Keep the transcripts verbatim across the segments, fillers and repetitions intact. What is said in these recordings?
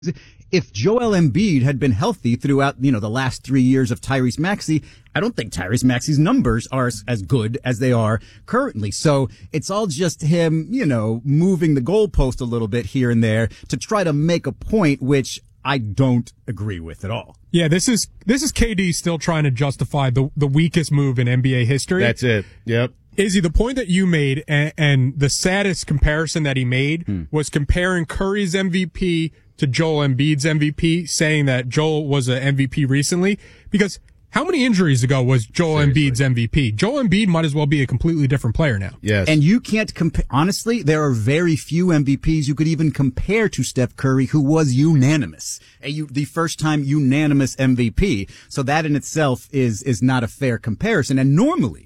If Joel Embiid had been healthy throughout, you know, the last three years of Tyrese Maxey, I don't think Tyrese Maxey's numbers are as, as good as they are currently. So it's all just him, you know, moving the goalpost a little bit here and there to try to make a point, which I don't agree with at all. Yeah, this is this is K D still trying to justify the the weakest move in N B A history. That's it. Yep. Izzy, the point that you made and, and the saddest comparison that he made hmm. was comparing Curry's M V P to Joel Embiid's M V P, saying that Joel was an M V P recently. Because how many injuries ago was Joel Seriously. Embiid's M V P? Joel Embiid might as well be a completely different player now. Yes. And you can't compare. Honestly, there are very few M V Ps you could even compare to Steph Curry, who was unanimous. A, you, the first time unanimous M V P. So that in itself is, is not a fair comparison. And normally,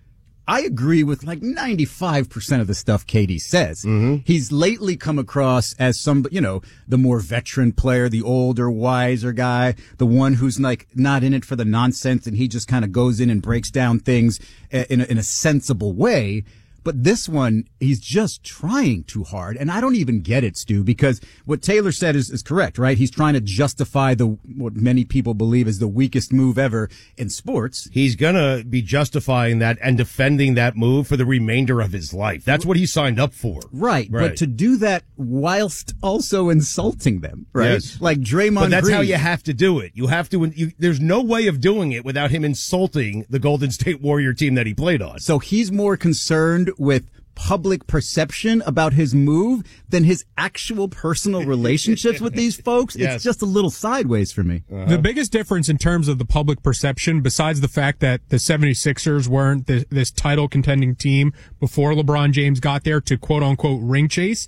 I agree with like ninety-five percent of the stuff K D says. Mm-hmm. He's lately come across as some, you know, the more veteran player, the older, wiser guy, the one who's like not in it for the nonsense, and he just kind of goes in and breaks down things in a, in a sensible way. But this one, he's just trying too hard. And I don't even get it, Stu, because what Taylor said is, is correct, right? He's trying to justify the what many people believe is the weakest move ever in sports. He's going to be justifying that and defending that move for the remainder of his life. That's what he signed up for. Right. Right. But to do that whilst also insulting them, right? Yes. Like Draymond But that's Green. how you have to do it. You have to, you, there's no way of doing it without him insulting the Golden State Warrior team that he played on. So he's more concerned with public perception about his move than his actual personal relationships with these folks. Yes. It's just a little sideways for me. Uh-huh. The biggest difference in terms of the public perception, besides the fact that the seventy-sixers weren't this, this title contending team before LeBron James got there to quote unquote ring chase,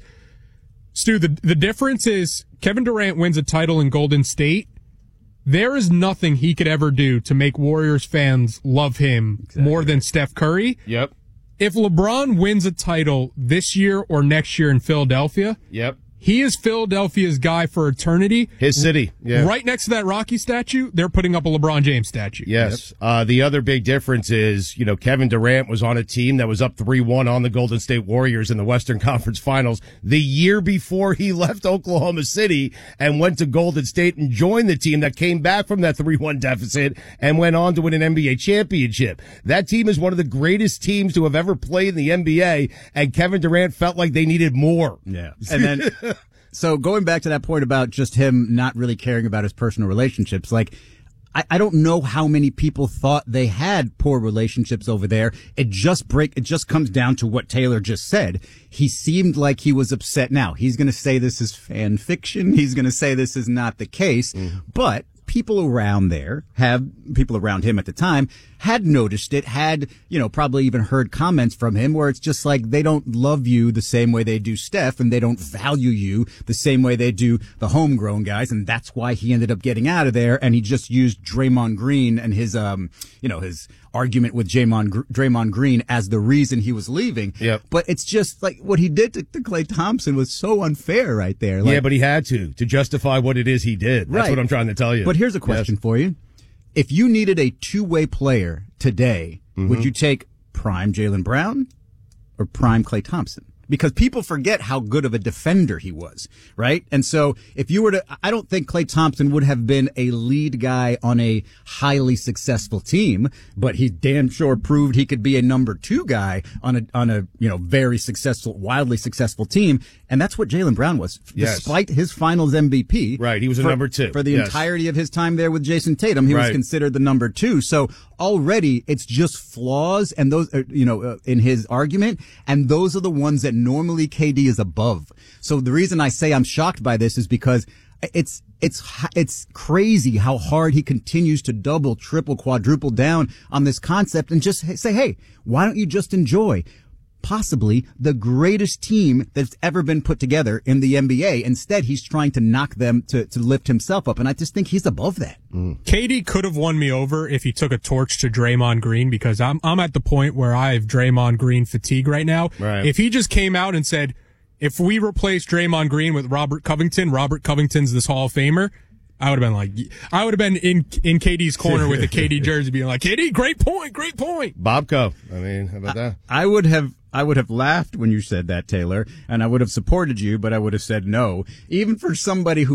Stu, the, the difference is Kevin Durant wins a title in Golden State. There is nothing he could ever do to make Warriors fans love him exactly. more than Steph Curry. Yep. If LeBron wins a title this year or next year in Philadelphia, yep. he is Philadelphia's guy for eternity. His city. Yeah. Right next to that Rocky statue, they're putting up a LeBron James statue. Yes. Yep. Uh, the other big difference is, you know, Kevin Durant was on a team that was up three one on the Golden State Warriors in the Western Conference Finals the year before he left Oklahoma City and went to Golden State and joined the team that came back from that three one deficit and went on to win an N B A championship. That team is one of the greatest teams to have ever played in the N B A, and Kevin Durant felt like they needed more. Yeah. And then so going back to that point about just him not really caring about his personal relationships, like, I, I don't know how many people thought they had poor relationships over there. It just break, it just comes down to what Taylor just said. He seemed like he was upset. Now, he's going to say this is fan fiction. He's going to say this is not the case, mm. but people around there have, people around him at the time had noticed it, had, you know, probably even heard comments from him where it's just like they don't love you the same way they do Steph, and they don't value you the same way they do the homegrown guys, and that's why he ended up getting out of there, and he just used Draymond Green and his, um, you know, his argument with Draymond, Draymond Green as the reason he was leaving. Yep. But it's just like what he did to, to Klay Thompson was so unfair right there. Like, yeah, but he had to, to justify what it is he did. That's right. what I'm trying to tell you. But here's a question yes. for you. If you needed a two-way player today, mm-hmm. would you take prime Jaylen Brown or prime Klay Thompson? Because people forget how good of a defender he was, right? And so if you were to, I don't think Klay Thompson would have been a lead guy on a highly successful team, but he damn sure proved he could be a number two guy on a, on a, you know, very successful, wildly successful team. And that's what Jaylen Brown was, yes. despite his finals M V P. Right. He was a for, number two. For the yes. entirety of his time there with Jason Tatum, he right. was considered the number two. So already it's just flaws and those, uh, you know, uh, in his argument. And those are the ones that normally K D is above. So the reason I say I'm shocked by this is because it's, it's, it's crazy how hard he continues to double, triple, quadruple down on this concept and just say, hey, why don't you just enjoy possibly the greatest team that's ever been put together in the N B A? Instead, he's trying to knock them to, to lift himself up. And I just think he's above that. Mm. K D could have won me over if he took a torch to Draymond Green, because I'm, I'm at the point where I have Draymond Green fatigue right now. Right. If he just came out and said, if we replace Draymond Green with Robert Covington, Robert Covington's this Hall of Famer, I would have been like, I would have been in, in K D's corner with a K D jersey being like, K D, great point, great point. Bobco. I mean, how about that? I, I would have, I would have laughed when you said that, Taylor, and I would have supported you, but I would have said no. Even for somebody who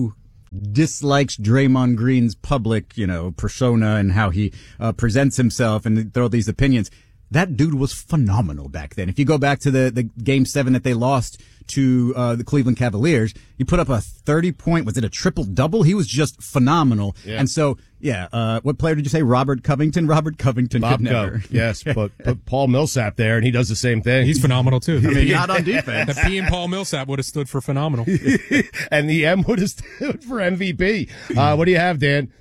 dislikes Draymond Green's public, you know, persona and how he uh, presents himself and throw these opinions. That dude was phenomenal back then. If you go back to the, the game seven that they lost to uh, the Cleveland Cavaliers, he put up a thirty point, was it a triple double? He was just phenomenal. Yeah. And so, yeah, uh, what player did you say? Robert Covington? Robert Covington Bob could never. Go. Yes, but put Paul Millsap there and he does the same thing. He's phenomenal too. I mean, not on defense. The P in Paul Millsap would have stood for phenomenal. And the M would have stood for M V P. Uh, what do you have, Dan?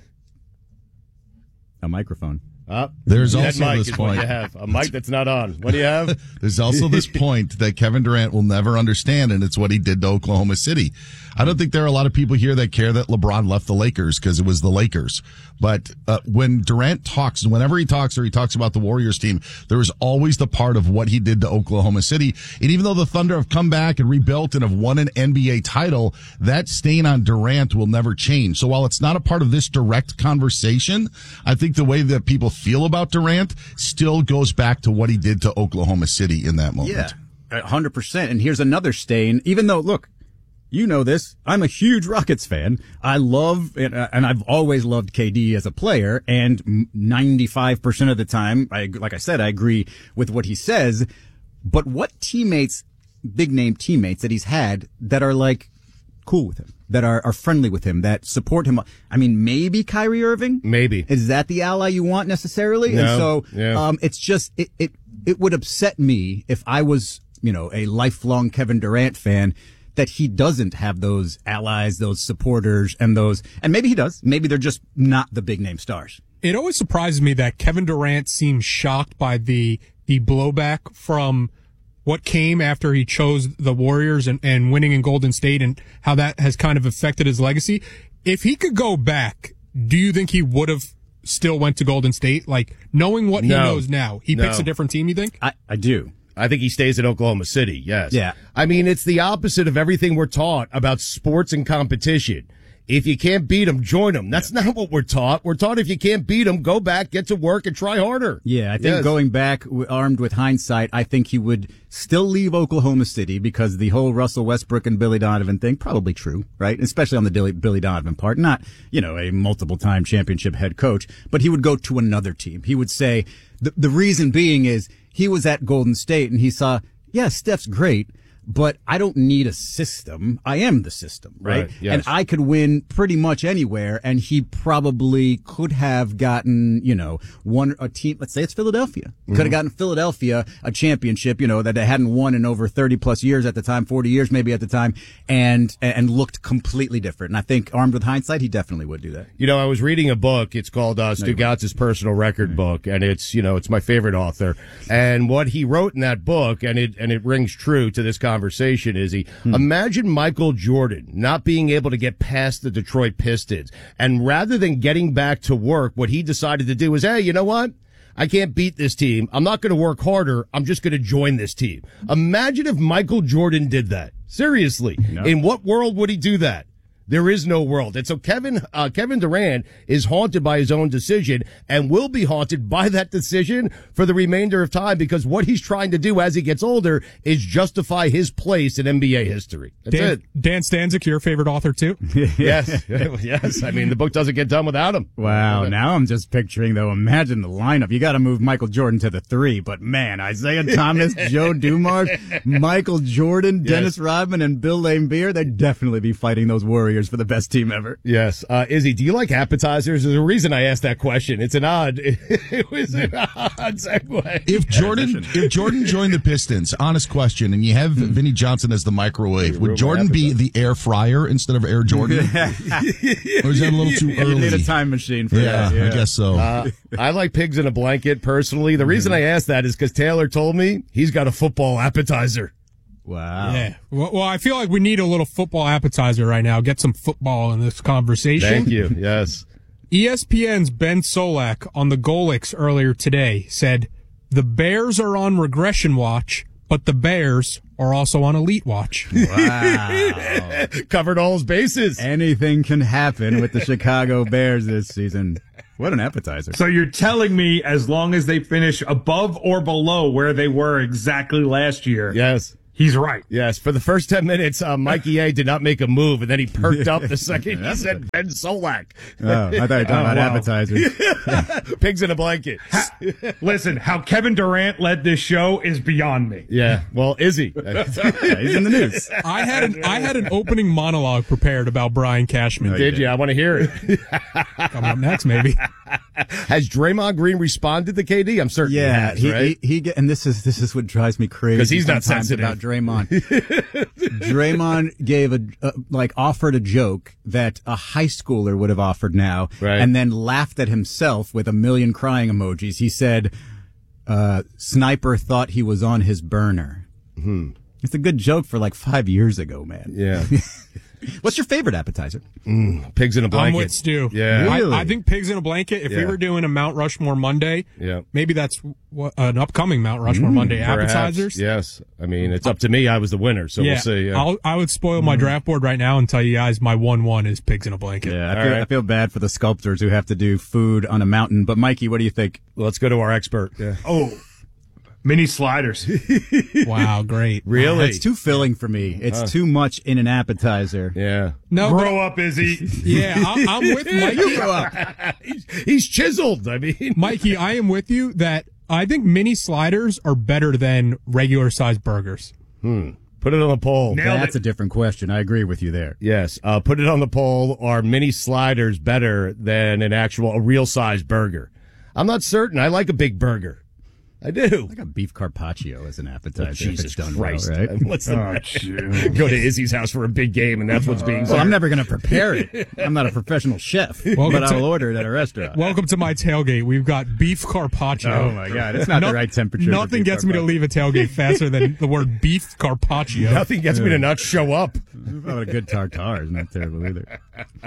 A microphone. Uh, There's that also mic this is point. What you have. A mic that's not on. What do you have? There's also this point that Kevin Durant will never understand, and it's what he did to Oklahoma City. I don't think there are a lot of people here that care that LeBron left the Lakers because it was the Lakers. But uh, when Durant talks, whenever he talks or he talks about the Warriors team, there is always the part of what he did to Oklahoma City. And even though the Thunder have come back and rebuilt and have won an N B A title, that stain on Durant will never change. So while it's not a part of this direct conversation, I think the way that people feel about Durant still goes back to what he did to Oklahoma City in that moment. Yeah, one hundred percent. And here's another stain, even though, look, you know this. I'm a huge Rockets fan. I love, and, uh, and I've always loved K D as a player. And ninety-five percent of the time, I, like I said, I agree with what he says. But what teammates, big name teammates that he's had that are like cool with him, that are, are friendly with him, that support him? I mean, maybe Kyrie Irving? Maybe. Is that the ally you want necessarily? No. And so, yeah. um, it's just, it, it, it would upset me if I was, you know, a lifelong Kevin Durant fan, that he doesn't have those allies, those supporters, and those, and maybe he does. Maybe they're just not the big name stars. It always surprises me that Kevin Durant seems shocked by the the blowback from what came after he chose the Warriors and, and winning in Golden State and how that has kind of affected his legacy. If he could go back, do you think he would have still went to Golden State? Like, knowing what no. he knows now, he no. picks a different team, you think? I, I do. I think he stays at Oklahoma City, yes. Yeah. I mean, it's the opposite of everything we're taught about sports and competition. If you can't beat them, join them. That's not what we're taught. We're taught if you can't beat them, go back, get to work, and try harder. Yeah, I think yes. going back, armed with hindsight, I think he would still leave Oklahoma City because the whole Russell Westbrook and Billy Donovan thing, probably true, right? Especially on the Billy Donovan part. Not, you know, a multiple-time championship head coach, but he would go to another team. He would say, the, the reason being is he was at Golden State and he saw, yeah, Steph's great, but I don't need a system. I am the system, right? Right, yes. And I could win pretty much anywhere, and he probably could have gotten, you know, one a team. Let's say it's Philadelphia. Mm-hmm. Could have gotten Philadelphia a championship, you know, that they hadn't won in over thirty plus years at the time, forty years maybe at the time, and and looked completely different. And I think, armed with hindsight, he definitely would do that. You know, I was reading a book. It's called uh, Stugatz's Personal Record Book, and it's, you know, it's my favorite author. And what he wrote in that book, and it and it rings true to this conversation. Conversation is he hmm. imagine Michael Jordan not being able to get past the Detroit Pistons, and rather than getting back to work, what he decided to do was, hey, you know what? I can't beat this team. I'm not going to work harder. I'm just going to join this team. Imagine if Michael Jordan did that. Seriously, no. In what world would he do that? There is no world. And so Kevin, uh, Kevin Durant is haunted by his own decision and will be haunted by that decision for the remainder of time, because what he's trying to do as he gets older is justify his place in N B A history. That's Dan, it. Dan Stanzik, your favorite author too? Yes. Yes. I mean, the book doesn't get done without him. Wow. Now I'm just picturing, though, imagine the lineup. You got to move Michael Jordan to the three, but man, Isaiah Thomas, Joe Dumars, Michael Jordan, Dennis yes. Rodman, and Bill Laimbeer, they'd definitely be fighting those Warriors for the best team ever. Yes. Uh, Izzy, do you like appetizers? There's a reason I asked that question. It's an odd, it was an odd segue. If Jordan, if Jordan joined the Pistons, honest question, and you have hmm. Vinnie Johnson as the microwave, would Jordan be the air fryer instead of Air Jordan? Or is that a little too early? You need a time machine for yeah, that. Yeah, I guess so. Uh, I like pigs in a blanket personally. The reason I asked that is because Taylor told me he's got a football appetizer. Wow. Yeah. Well, well, I feel like we need a little football appetizer right now. Get some football in this conversation. Thank you. Yes. E S P N's Ben Solak on the Golix earlier today said, the Bears are on regression watch, but the Bears are also on elite watch. Wow. Covered all his bases. Anything can happen with the Chicago Bears this season. What an appetizer. So you're telling me as long as they finish above or below where they were exactly last year, yes, He's right. Yes, for the first ten minutes, uh, Mikey A did not make a move, and then he perked up the second he said Ben Solak. Oh, I thought you were talking Oh, about wow. appetizers. Pigs in a blanket. Listen, how Kevin Durant led this show is beyond me. Yeah, well, Izzy. Yeah, he's in the news. I had an I had an opening monologue prepared about Brian Cashman. Did you? I want to hear it. Coming up next, maybe. Has Draymond Green responded to K D? I'm certain Yeah, he has, he, right? he, he get, and this is this is what drives me crazy 'Cause he's not sometimes sensitive. about Draymond. Draymond gave a, a like offered a joke that a high schooler would have offered now, Right. and then laughed at himself with a million crying emojis. He said, uh, "Sniper thought he was on his burner." Hmm. It's a good joke for like five years ago, man. Yeah. What's your favorite appetizer? Pigs in a blanket. I'm with Stu. Yeah. Really? I, I think pigs in a blanket. If we Yeah. were doing a Mount Rushmore Monday, Yeah. maybe that's what, an upcoming Mount Rushmore Monday Perhaps. appetizers. Yes. I mean, it's up to me. I was the winner, so Yeah, we'll see. Yeah. I'll, I would spoil my draft board right now and tell you guys my one one is pigs in a blanket. Yeah, I All feel, right. I feel bad for the sculptors who have to do food on a mountain. But Mikey, what do you think? Let's go to our expert. Yeah. Oh, mini sliders. Wow, great. Really? It's too filling for me. It's too much in an appetizer. Yeah. No, but- Grow up, Izzy. yeah, I, I'm with Mikey. he's, he's chiseled. I mean, Mikey, I am with you that I think mini sliders are better than regular sized burgers. put it on the poll. Nailed That's it. a different question. I agree with you there. Yes. Uh, put it on the poll. Are mini sliders better than an actual, a real size burger? I'm not certain. I like a big burger. I do. Like a beef carpaccio as an appetizer. if Jesus it's done Christ. well, right? What's the Oh, shoot. Go to Izzy's house for a big game, and that's what's being Well, I'm served. never going to prepare it. I'm not a professional chef, Welcome but to- I'll order it at a restaurant. Welcome to my tailgate. We've got beef carpaccio. Oh my God, it's not the right temperature. for Nothing beef gets me to carpaccio. leave a tailgate faster than the word beef carpaccio. Nothing gets me to not show up. Not a good tartare is not terrible either.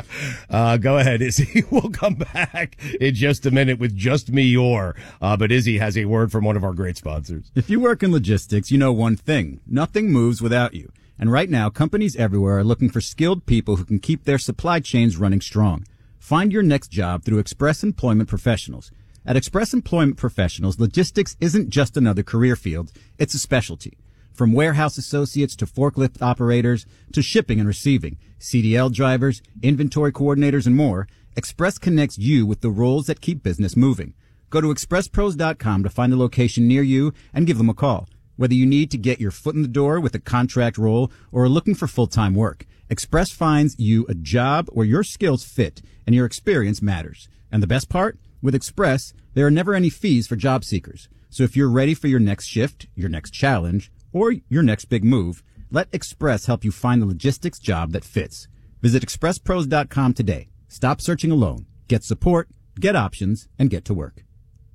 Uh, go ahead, Izzy. We'll come back in just a minute with Just Me Your. Uh, but Izzy has a word from one of our great sponsors. If you work in logistics, you know one thing. Nothing moves without you. And right now, companies everywhere are looking for skilled people who can keep their supply chains running strong. Find your next job through Express Employment Professionals. At Express Employment Professionals, logistics isn't just another career field, it's a specialty. From warehouse associates to forklift operators to shipping and receiving, C D L drivers, inventory coordinators, and more, Express connects you with the roles that keep business moving. Go to express pros dot com to find a location near you and give them a call. Whether you need to get your foot in the door with a contract role or are looking for full-time work, Express finds you a job where your skills fit and your experience matters. And the best part? With Express, there are never any fees for job seekers. So if you're ready for your next shift, your next challenge, or your next big move, let Express help you find the logistics job that fits. Visit express pros dot com today. Stop searching alone. Get support, get options, and get to work.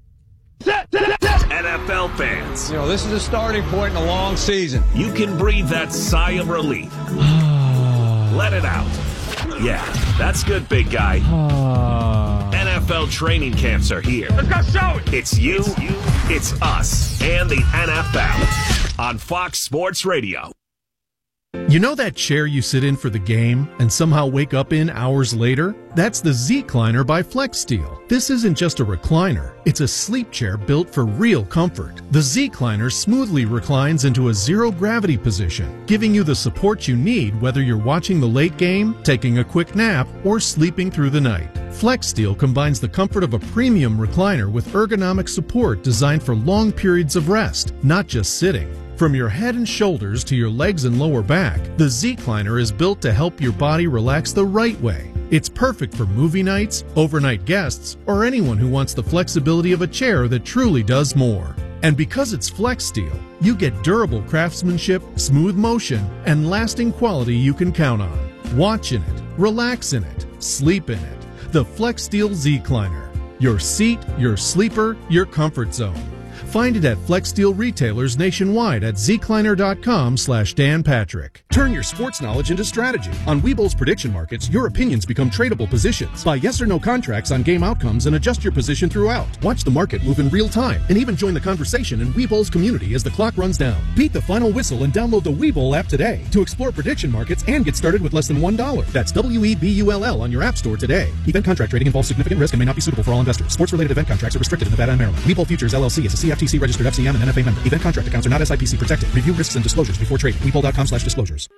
N F L fans, You know, this is a starting point in a long season. you can breathe that sigh of relief. Let it out. Yeah, that's good, big guy. N F L training camps are here. Let's go show it. It's you, it's us, and the N F L on Fox Sports Radio. You know that chair you sit in for the game and somehow wake up in hours later? That's the Z-Cliner by FlexSteel. This isn't just a recliner. It's a sleep chair built for real comfort. The Z-Cliner smoothly reclines into a zero-gravity position, giving you the support you need whether you're watching the late game, taking a quick nap, or sleeping through the night. FlexSteel combines the comfort of a premium recliner with ergonomic support designed for long periods of rest, not just sitting. From your head and shoulders to your legs and lower back, the Z-Cliner is built to help your body relax the right way. It's perfect for movie nights, overnight guests, or anyone who wants the flexibility of a chair that truly does more. And because it's FlexSteel, you get durable craftsmanship, smooth motion, and lasting quality you can count on. Watch in it, relax in it, sleep in it. The FlexSteel Z-Cliner. Your seat, your sleeper, your comfort zone. Find it at FlexSteel retailers nationwide at zcliner dot com slash Dan Patrick. Turn your sports knowledge into strategy. On Webull's prediction markets, your opinions become tradable positions. Buy yes or no contracts on game outcomes and adjust your position throughout. Watch the market move in real time and even join the conversation in Webull's community as the clock runs down. Beat the final whistle and download the Webull app today to explore prediction markets and get started with less than one dollar. That's W E B U L L on your app store today. Event contract trading involves significant risk and may not be suitable for all investors. Sports-related event contracts are restricted in Nevada and Maryland. Webull Futures L L C is a C F T C registered F C M and N F A member. Event contract accounts are not S I P C protected. Review risks and disclosures before trading. Webull dot com slash disclosures.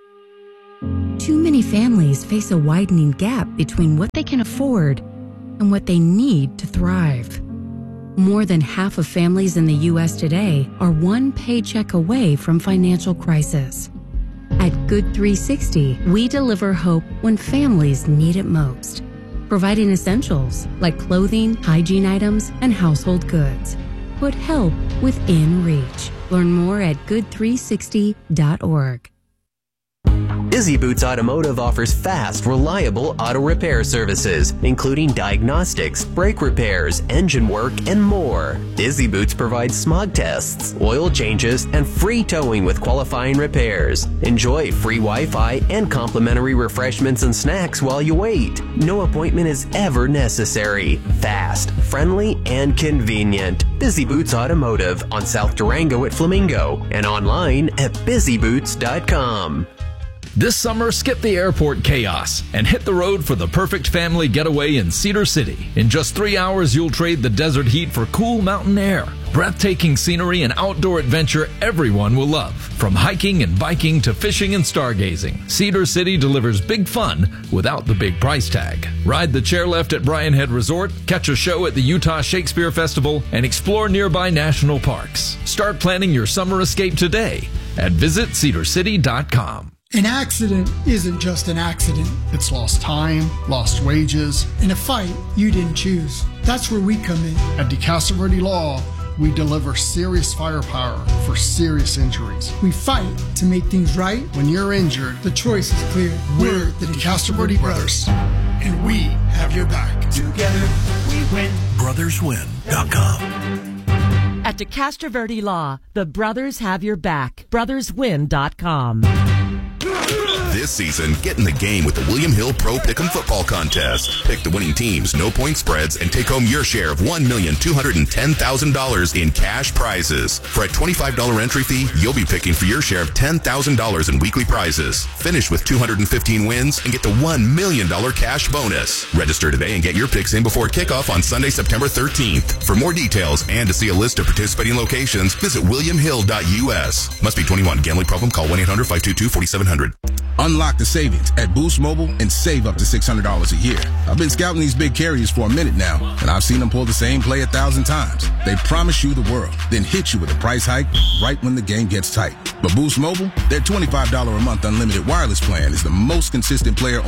Too many families face a widening gap between what they can afford and what they need to thrive. More than half of families in the U S today are one paycheck away from financial crisis. At Good three sixty, we deliver hope when families need it most, providing essentials like clothing, hygiene items, and household goods. Put help within reach. Learn more at good three sixty dot org. Busy Boots Automotive offers fast, reliable auto repair services, including diagnostics, brake repairs, engine work, and more. Busy Boots provides smog tests, oil changes, and free towing with qualifying repairs. Enjoy free Wi-Fi and complimentary refreshments and snacks while you wait. No appointment is ever necessary. Fast, friendly, and convenient. Busy Boots Automotive on South Durango at Flamingo and online at busy boots dot com. This summer, skip the airport chaos and hit the road for the perfect family getaway in Cedar City. In just three hours, you'll trade the desert heat for cool mountain air, breathtaking scenery, and outdoor adventure everyone will love. From hiking and biking to fishing and stargazing, Cedar City delivers big fun without the big price tag. Ride the chairlift at Bryan Head Resort, catch a show at the Utah Shakespeare Festival, and explore nearby national parks. Start planning your summer escape today at visit cedar city dot com. An accident isn't just an accident. It's lost time, lost wages, and a fight you didn't choose. That's where we come in. At DeCastro Verde Law, we deliver serious firepower for serious injuries. We fight to make things right. When you're injured, the choice is clear. We're the DeCastro Verde Brothers, and we have your back. Together, we win. brothers win dot com. At DeCastro Verde Law, the brothers have your back. brothers win dot com. This season, get in the game with the William Hill Pro Pick'em Football Contest. Pick the winning teams, no point spreads, and take home your share of one million two hundred ten thousand dollars in cash prizes. For a twenty-five dollars entry fee, you'll be picking for your share of ten thousand dollars in weekly prizes. Finish with two hundred fifteen wins and get the one million dollars cash bonus. Register today and get your picks in before kickoff on Sunday, September thirteenth. For more details and to see a list of participating locations, visit william hill dot u s. Must be twenty-one. Gambling problem? Call one eight hundred five two two four seven zero zero. Unlock the savings at Boost Mobile and save up to six hundred dollars a year. I've been scouting these big carriers for a minute now, and I've seen them pull the same play a thousand times. They promise you the world, then hit you with a price hike right when the game gets tight. But Boost Mobile, their twenty-five dollars a month unlimited wireless plan is the most consistent player